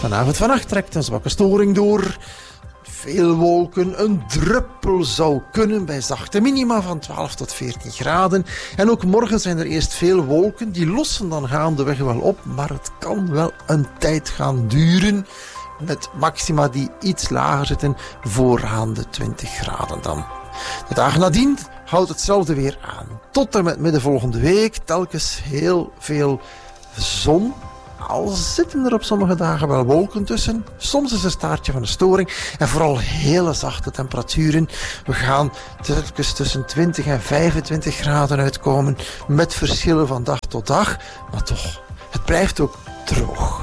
Vanavond vannacht trekt een zwakke storing door. Veel wolken, een druppel zou kunnen bij zachte minima van 12 tot 14 graden. En ook morgen zijn er eerst veel wolken, die lossen dan gaandeweg wel op, maar het kan wel een tijd gaan duren. Met maxima die iets lager zitten, vooraan de 20 graden dan. De dagen nadien houdt hetzelfde weer aan. Tot en met midden volgende week telkens heel veel zon. Al zitten er op sommige dagen wel wolken tussen. Soms is een staartje van een storing. En vooral hele zachte temperaturen. We gaan telkens tussen 20 en 25 graden uitkomen. Met verschillen van dag tot dag. Maar toch, het blijft ook droog.